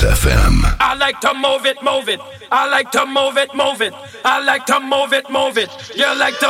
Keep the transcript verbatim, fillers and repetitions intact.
Kiss F M. I like to move it, move it. I like to move it, move it. I like to move it, move it. You like to